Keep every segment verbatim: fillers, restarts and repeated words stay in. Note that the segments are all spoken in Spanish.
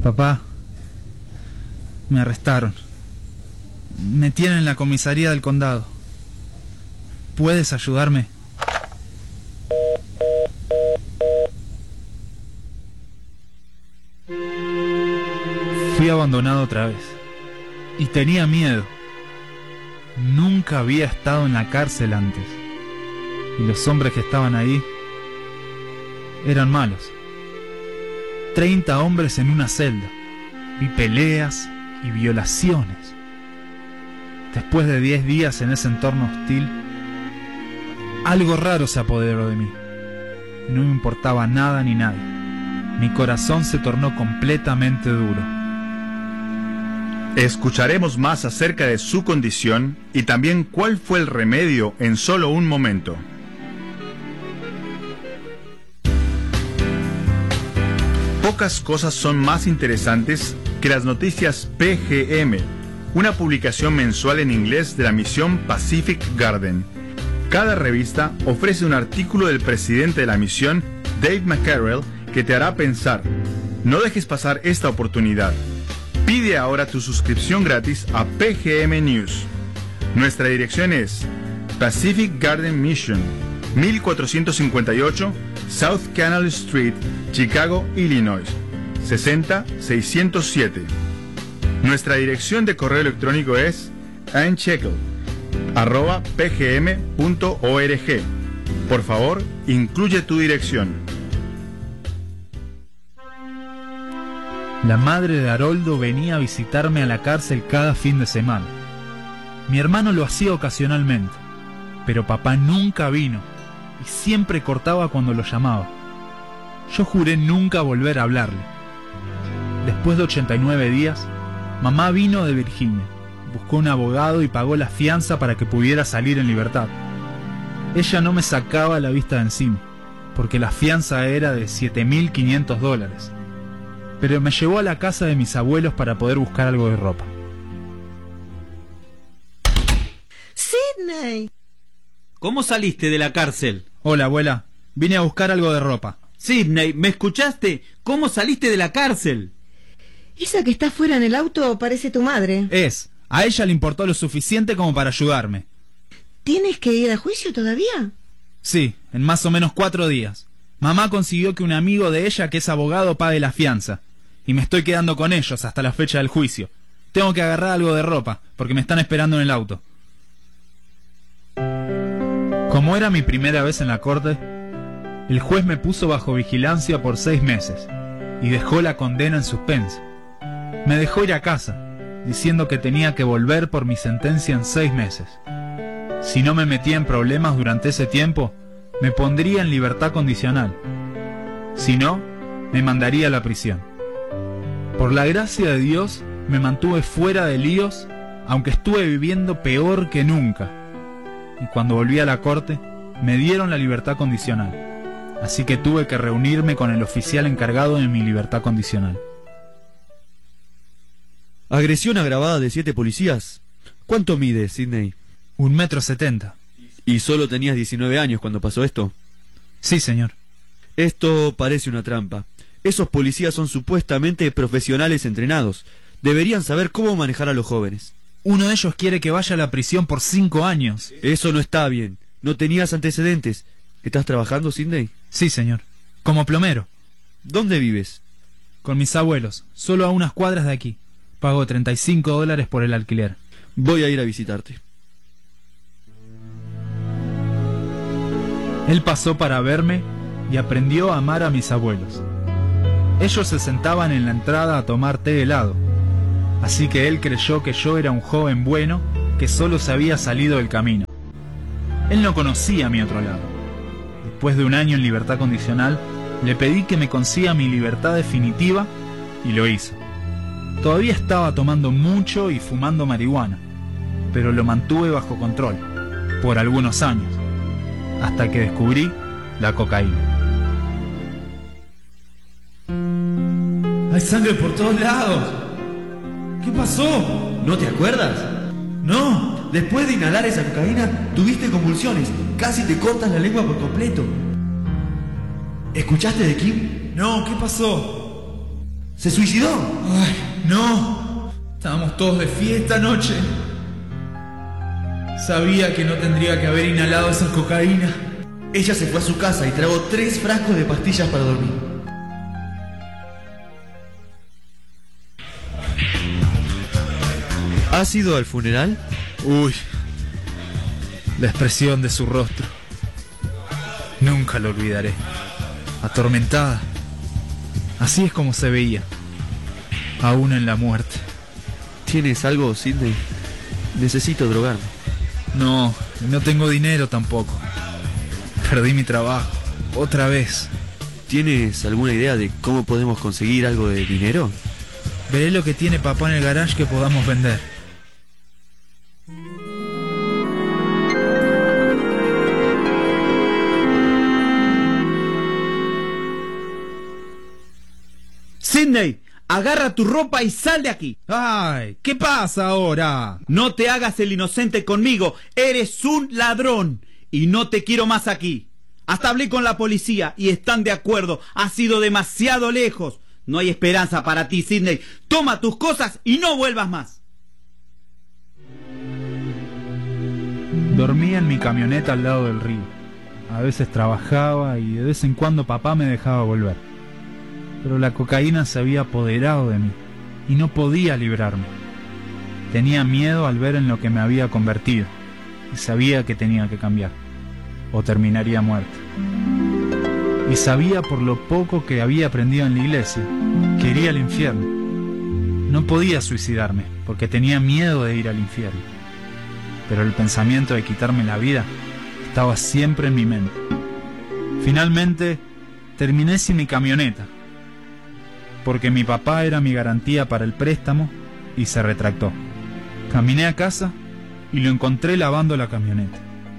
Papá, me arrestaron. Me tienen en la comisaría del condado. ¿Puedes ayudarme? Fui abandonado otra vez. Y tenía miedo. Nunca había estado en la cárcel antes. Y los hombres que estaban ahí eran malos. Treinta hombres en una celda. Vi peleas y violaciones. Después de diez días en ese entorno hostil, algo raro se apoderó de mí. No me importaba nada ni nadie. Mi corazón se tornó completamente duro. Escucharemos más acerca de su condición y también cuál fue el remedio en solo un momento. Pocas cosas son más interesantes que las noticias P G M, una publicación mensual en inglés de la misión Pacific Garden. Cada revista ofrece un artículo del presidente de la misión, Dave McCarrell, que te hará pensar. No dejes pasar esta oportunidad. Pide ahora tu suscripción gratis a P G M News. Nuestra dirección es Pacific Garden Mission, mil cuatrocientos cincuenta y ocho South Canal Street, Chicago, Illinois, sesenta mil seiscientos siete. Nuestra dirección de correo electrónico es ancheckle arroba p g m punto org. Por favor, incluye tu dirección. La madre de Haroldo venía a visitarme a la cárcel cada fin de semana. Mi hermano lo hacía ocasionalmente, pero papá nunca vino y siempre cortaba cuando lo llamaba. Yo juré nunca volver a hablarle. Después de ochenta y nueve días, mamá vino de Virginia, buscó un abogado y pagó la fianza para que pudiera salir en libertad. Ella no me sacaba la vista de encima, porque la fianza era de siete mil quinientos dólares. Pero me llevó a la casa de mis abuelos para poder buscar algo de ropa. ¡Sidney! ¿Cómo saliste de la cárcel? Hola, abuela. Vine a buscar algo de ropa. Sidney, ¿me escuchaste? ¿Cómo saliste de la cárcel? Esa que está fuera en el auto parece tu madre. Es. A ella le importó lo suficiente como para ayudarme. ¿Tienes que ir a juicio todavía? Sí, en más o menos cuatro días. Mamá consiguió que un amigo de ella, que es abogado, pague la fianza. Y me estoy quedando con ellos hasta la fecha del juicio. Tengo que agarrar algo de ropa, porque me están esperando en el auto. Como era mi primera vez en la corte, el juez me puso bajo vigilancia por seis meses y dejó la condena en suspenso. Me dejó ir a casa, diciendo que tenía que volver por mi sentencia en seis meses. Si no me metía en problemas durante ese tiempo, me pondría en libertad condicional. Si no, me mandaría a la prisión. Por la gracia de Dios, me mantuve fuera de líos, aunque estuve viviendo peor que nunca. Y cuando volví a la corte, me dieron la libertad condicional. Así que tuve que reunirme con el oficial encargado de mi libertad condicional. Agresión agravada de siete policías. ¿Cuánto mide, Sidney? Un metro setenta. ¿Y solo tenías diecinueve años cuando pasó esto? Sí, señor. Esto parece una trampa. Esos policías son supuestamente profesionales entrenados. Deberían saber cómo manejar a los jóvenes. Uno de ellos quiere que vaya a la prisión por cinco años. Eso no está bien. No tenías antecedentes. ¿Estás trabajando, Sidney? Sí, señor. Como plomero. ¿Dónde vives? Con mis abuelos, solo a unas cuadras de aquí. Pago treinta y cinco dólares por el alquiler. Voy a ir a visitarte. Él pasó para verme y aprendió a amar a mis abuelos. Ellos se sentaban en la entrada a tomar té helado, así que él creyó que yo era un joven bueno que solo se había salido del camino. Él no conocía mi otro lado. Después de un año en libertad condicional, le pedí que me consiga mi libertad definitiva y lo hizo. Todavía estaba tomando mucho y fumando marihuana, pero lo mantuve bajo control, por algunos años, hasta que descubrí la cocaína. Hay sangre por todos lados. ¿Qué pasó? ¿No te acuerdas? No. Después de inhalar esa cocaína, tuviste convulsiones. Casi te cortas la lengua por completo. ¿Escuchaste de Kim? No, ¿qué pasó? ¿Se suicidó? Ay, no. Estábamos todos de fiesta anoche. Sabía que no tendría que haber inhalado esa cocaína. Ella se fue a su casa y tragó tres frascos de pastillas para dormir. ¿Has ido al funeral? Uy, la expresión de su rostro. Nunca lo olvidaré. Atormentada. Así es como se veía, aún en la muerte. ¿Tienes algo, Sidney? Necesito drogarme. No, no tengo dinero tampoco. Perdí mi trabajo, otra vez. ¿Tienes alguna idea de cómo podemos conseguir algo de dinero? Veré lo que tiene papá en el garage que podamos vender. Sidney, agarra tu ropa y sal de aquí. ¡Ay! ¿Qué pasa ahora? No te hagas el inocente conmigo. Eres un ladrón y no te quiero más aquí. Hasta hablé con la policía y están de acuerdo. Has ido demasiado lejos. No hay esperanza para ti, Sidney. Toma tus cosas y no vuelvas más. Dormía en mi camioneta al lado del río. A veces trabajaba y de vez en cuando papá me dejaba volver. Pero la cocaína se había apoderado de mí y no podía librarme. Tenía miedo al ver en lo que me había convertido y sabía que tenía que cambiar o terminaría muerto. Y sabía por lo poco que había aprendido en la iglesia que iría al infierno. No podía suicidarme porque tenía miedo de ir al infierno. Pero el pensamiento de quitarme la vida estaba siempre en mi mente. Finalmente terminé sin mi camioneta, porque mi papá era mi garantía para el préstamo y se retractó. Caminé a casa y lo encontré lavando la camioneta.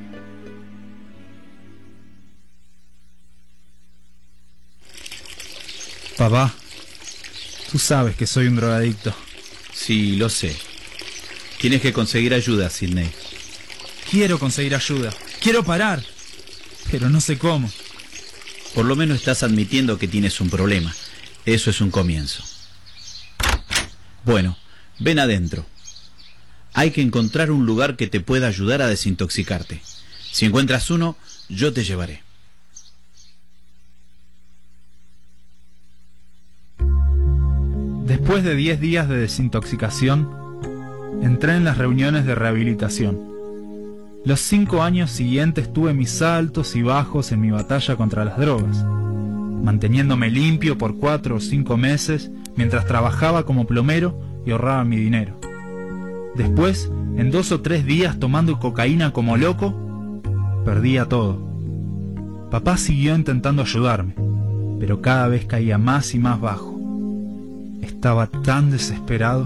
Papá, tú sabes que soy un drogadicto. Sí, lo sé. Tienes que conseguir ayuda, Sidney. Quiero conseguir ayuda, quiero parar, pero no sé cómo. Por lo menos estás admitiendo que tienes un problema. Eso es un comienzo. Bueno, ven adentro. Hay que encontrar un lugar que te pueda ayudar a desintoxicarte. Si encuentras uno, yo te llevaré. Después de diez días de desintoxicación, entré en las reuniones de rehabilitación. Los cinco años siguientes tuve mis altos y bajos en mi batalla contra las drogas, manteniéndome limpio por cuatro o cinco meses mientras trabajaba como plomero y ahorraba mi dinero. Después, en dos o tres días tomando cocaína como loco, perdía todo. Papá siguió intentando ayudarme, pero cada vez caía más y más bajo. Estaba tan desesperado.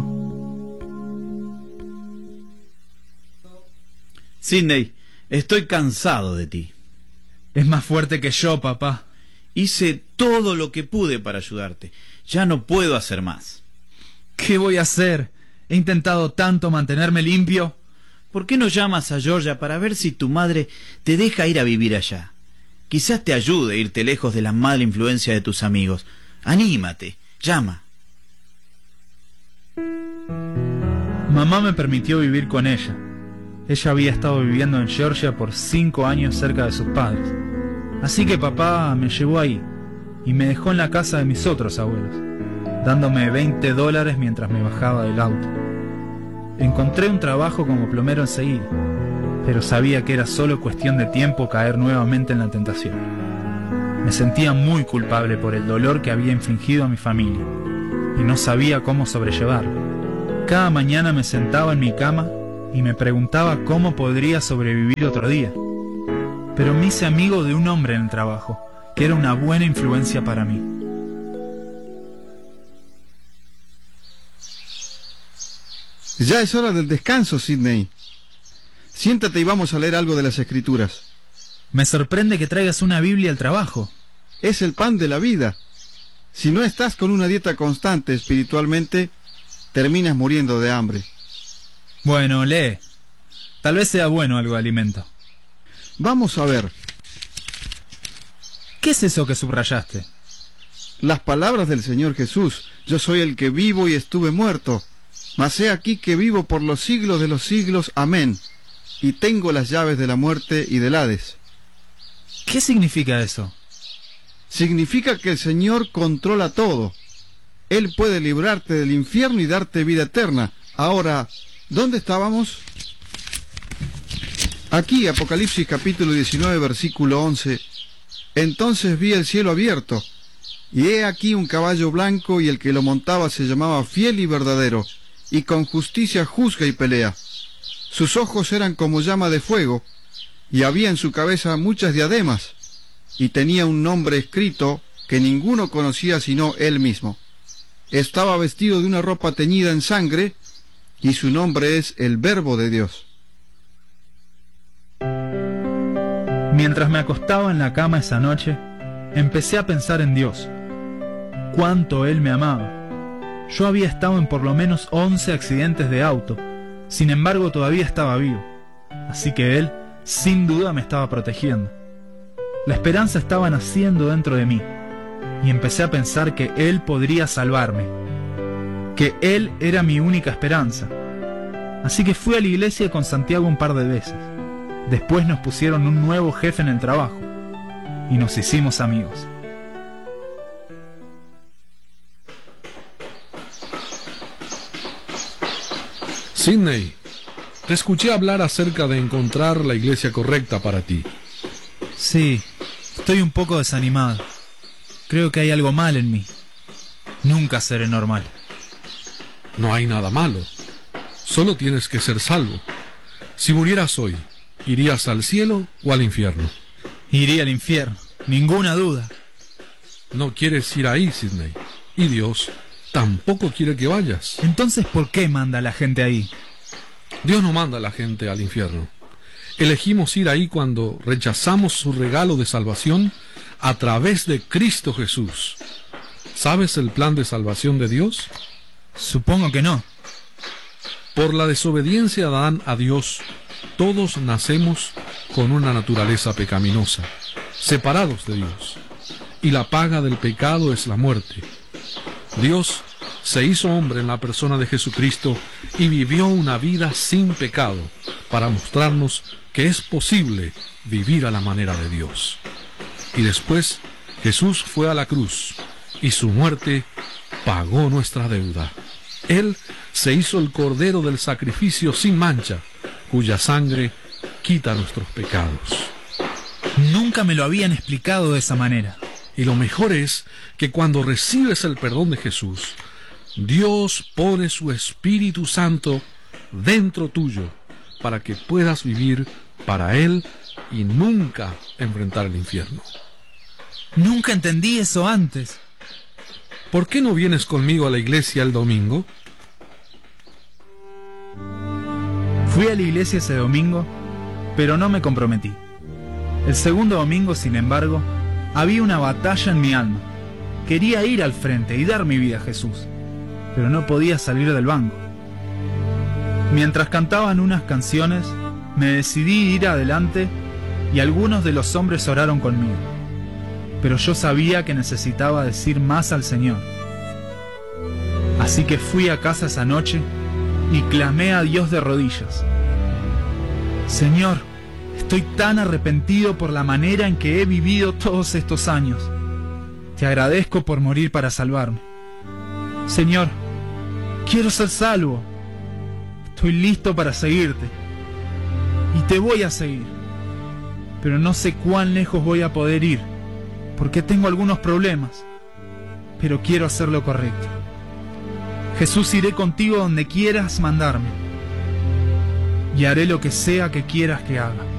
Sidney, estoy cansado de ti. Es más fuerte que yo, papá. Hice todo lo que pude para ayudarte. Ya no puedo hacer más. ¿Qué voy a hacer? He intentado tanto mantenerme limpio. ¿Por qué no llamas a Georgia para ver si tu madre te deja ir a vivir allá? Quizás te ayude a irte lejos de la mala influencia de tus amigos. Anímate, llama. Mamá me permitió vivir con ella. Ella había estado viviendo en Georgia por cinco años cerca de sus padres. Así que papá me llevó ahí y me dejó en la casa de mis otros abuelos, dándome veinte dólares mientras me bajaba del auto. Encontré un trabajo como plomero enseguida, pero sabía que era solo cuestión de tiempo caer nuevamente en la tentación. Me sentía muy culpable por el dolor que había infligido a mi familia y no sabía cómo sobrellevarlo. Cada mañana me sentaba en mi cama y me preguntaba cómo podría sobrevivir otro día. Pero me hice amigo de un hombre en el trabajo, que era una buena influencia para mí. Ya es hora del descanso, Sidney. Siéntate y vamos a leer algo de las Escrituras. Me sorprende que traigas una Biblia al trabajo. Es el pan de la vida. Si no estás con una dieta constante espiritualmente, terminas muriendo de hambre. Bueno, lee. Tal vez sea bueno algo de alimento. Vamos a ver. ¿Qué es eso que subrayaste? las palabras del Señor Jesús: yo soy el que vivo y estuve muerto, mas he aquí que vivo por los siglos de los siglos, amén, y tengo las llaves de la muerte y del Hades. ¿Qué significa eso? Significa que el Señor controla todo. Él puede librarte del infierno y darte vida eterna. Ahora, ¿dónde estábamos? Aquí, Apocalipsis capítulo diecinueve, versículo once. Entonces vi el cielo abierto, y he aquí un caballo blanco, y el que lo montaba se llamaba Fiel y Verdadero, y con justicia juzga y pelea. Sus ojos eran como llama de fuego, y había en su cabeza muchas diademas, y tenía un nombre escrito que ninguno conocía sino él mismo. Estaba vestido de una ropa teñida en sangre, y su nombre es el Verbo de Dios. Mientras me acostaba en la cama esa noche, empecé a pensar en Dios. Cuánto Él me amaba. Yo había estado en por lo menos once accidentes de auto, sin embargo todavía estaba vivo. Así que Él, sin duda, me estaba protegiendo. La esperanza estaba naciendo dentro de mí, y empecé a pensar que Él podría salvarme, que Él era mi única esperanza. Así que fui a la iglesia con Santiago un par de veces. Después nos pusieron un nuevo jefe en el trabajo, y nos hicimos amigos. Sidney, te escuché hablar acerca de encontrar la iglesia correcta para ti. Sí, estoy un poco desanimado. Creo que hay algo mal en mí. Nunca seré normal. No hay nada malo. Solo tienes que ser salvo. Si murieras hoy, ¿irías al cielo o al infierno? Iría al infierno, ninguna duda. No quieres ir ahí, Sidney. Y Dios tampoco quiere que vayas. Entonces, ¿por qué manda a la gente ahí? Dios no manda a la gente al infierno. Elegimos ir ahí cuando rechazamos su regalo de salvación a través de Cristo Jesús. ¿Sabes el plan de salvación de Dios? Supongo que no. Por la desobediencia de Adán a Dios, todos nacemos con una naturaleza pecaminosa, separados de Dios, y la paga del pecado es la muerte. Dios se hizo hombre en la persona de Jesucristo y vivió una vida sin pecado para mostrarnos que es posible vivir a la manera de Dios. Y después Jesús fue a la cruz y su muerte pagó nuestra deuda. Él se hizo el cordero del sacrificio sin mancha, cuya sangre quita nuestros pecados. Nunca me lo habían explicado de esa manera. Y lo mejor es que cuando recibes el perdón de Jesús, Dios pone su Espíritu Santo dentro tuyo para que puedas vivir para Él y nunca enfrentar el infierno. Nunca entendí eso antes. ¿Por qué no vienes conmigo a la iglesia el domingo? Fui a la iglesia ese domingo, pero no me comprometí. El segundo domingo, sin embargo, había una batalla en mi alma. Quería ir al frente y dar mi vida a Jesús, pero no podía salir del banco. Mientras cantaban unas canciones, me decidí ir adelante y algunos de los hombres oraron conmigo. Pero yo sabía que necesitaba decir más al Señor. Así que fui a casa esa noche y clamé a Dios de rodillas. Señor, estoy tan arrepentido por la manera en que he vivido todos estos años. Te agradezco por morir para salvarme. Señor, quiero ser salvo. Estoy listo para seguirte. Y te voy a seguir. Pero no sé cuán lejos voy a poder ir, porque tengo algunos problemas. Pero quiero hacer lo correcto. Jesús, iré contigo donde quieras mandarme, y haré lo que sea que quieras que haga.